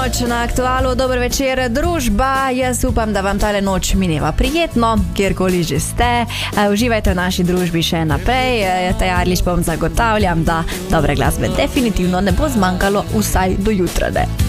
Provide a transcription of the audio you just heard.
noč na Aktualu, dober večer družba. Jaz upam, da vam tale noč mineva prijetno, kjerkoli že ste. Uživajte v naši družbi še naprej. Tajarlič pa vam zagotavljam, da dobre glasbe definitivno ne bo zmanjkalo vsaj do jutra.